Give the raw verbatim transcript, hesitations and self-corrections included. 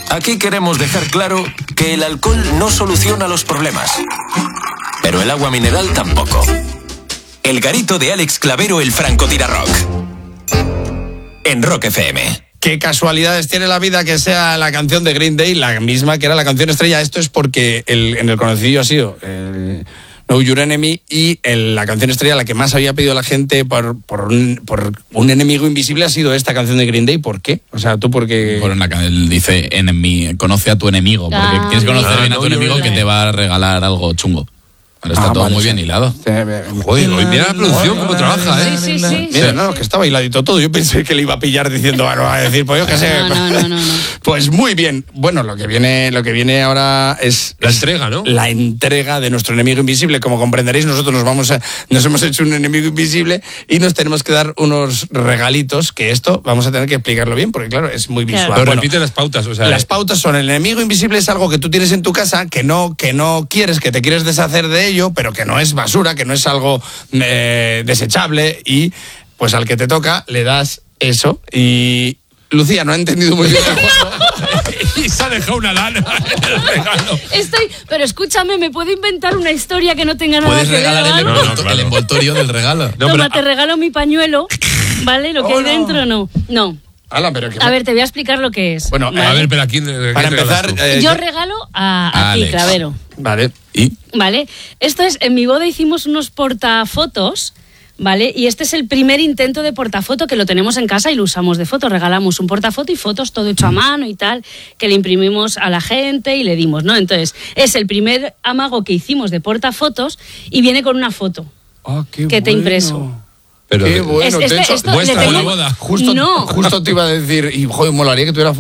Aquí queremos dejar claro que el alcohol no soluciona los problemas, pero el agua mineral tampoco. El garito de Alex Clavero, el francotirador rock. En Rock F M. Qué casualidades tiene la vida que sea la canción de Green Day la misma que era la canción estrella. Esto es porque el, en el conocido ha sido el Know Your Enemy y el, la canción estrella la que más había pedido la gente por, por, un, por un enemigo invisible ha sido esta canción de Green Day. ¿Por qué? O sea, tú porque... Bueno, él dice enemy, conoce a tu enemigo, porque Ah, tienes que conocer ah, bien a tu no, enemigo yo- que te va a regalar algo chungo. Pero está Ah, todo vale, muy sí. bien hilado. Joder, hoy mira la producción cómo trabaja, ¿eh? Sí, sí, sí. Mira, sí, no, sí. que estaba hiladito todo. Yo pensé que le iba a pillar diciendo, bueno, va a decir, pues yo qué sé. No, no, no, no, no. Pues muy bien. Bueno, lo que viene, lo que viene ahora es La entrega, ¿no? la entrega de nuestro enemigo invisible. Como comprenderéis, nosotros nos vamos a, nos hemos hecho un enemigo invisible y nos tenemos que dar unos regalitos, que esto vamos a tener que explicarlo bien, porque claro, es muy visual. Claro. Pero Bueno, repite las pautas, o sea... las pautas son: el enemigo invisible es algo que tú tienes en tu casa, que no, que no quieres, que te quieres deshacer de ello, pero que no es basura, que no es algo eh, desechable, y pues al que te toca le das eso. Y Lucía no ha entendido muy bien el juego. y se ha dejado una lana en el regalo. Estoy, pero escúchame, ¿me puedo inventar una historia que no tenga nada Puedes que ver? regalar el, ¿vale? No, no, envolto- claro. el envoltorio del regalo. No, Toma, pero- te regalo mi pañuelo, ¿vale? Lo que Oh, hay no. dentro, no. No. Ala, pero que- A ver, te voy a explicar lo que es. Bueno, ¿vale? A ver, pero aquí... ¿qué para te regalas empezar, tú? eh, Yo regalo a, a ti, Alex. Clavero. vale. Y ¿Vale? Esto es, en mi boda hicimos unos portafotos, ¿vale? Y este es el primer intento de portafoto que lo tenemos en casa y lo usamos de foto. Regalamos un portafoto y fotos todo hecho a mano y tal, que le imprimimos a la gente y le dimos, ¿no? Entonces, es el primer amago que hicimos de portafotos y viene con una foto Ah, qué que te he bueno. impreso. Pero Qué de- bueno. Es- de este- hecho, esto le vuestra tengo- la boda. Justo, No. justo te iba a decir, y joder, molaría que tuviera